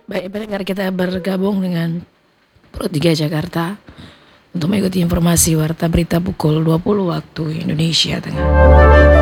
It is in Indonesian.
Baik, pendengar, kita bergabung dengan Pro 3 Jakarta untuk mengikuti informasi warta berita pukul 20 waktu Indonesia Tengah.